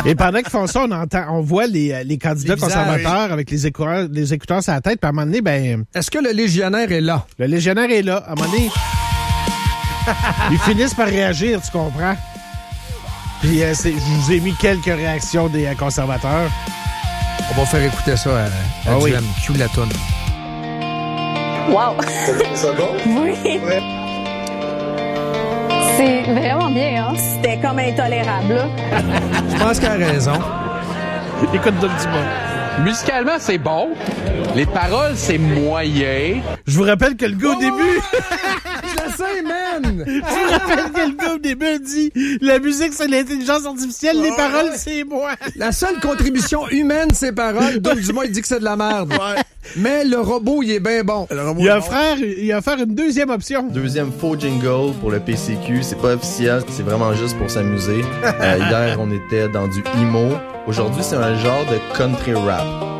Et pendant qu'ils font ça, on voit les candidats conservateurs avec les écouteurs sur la tête. Puis à un moment donné, ben... Est-ce que le légionnaire est là? Le légionnaire est là. À un moment donné, ils finissent par réagir, tu comprends? Puis je vous ai mis quelques réactions des conservateurs. On va faire écouter ça à oui. Duhem. Cue la toune. Wow! C'est bon? Oui! Ouais. C'est vraiment bien, hein? C'était comme intolérable, là. Je pense qu'elle a raison. Écoute Doug Dumas. Musicalement, c'est bon. Les paroles, c'est moyen. Je vous rappelle que le gars au début... Je le sais, man! Je vous rappelle que le gars au début a dit la musique, c'est l'intelligence artificielle, les paroles, c'est moi. La seule contribution humaine, c'est paroles. Doug Dumas, il dit que c'est de la merde. Ouais. Mais le robot, il est bien bon. Il a offert une deuxième option. Deuxième faux jingle pour le PCQ. C'est pas officiel, c'est vraiment juste pour s'amuser. Hier, on était dans du emo. Aujourd'hui, c'est un genre de country rap.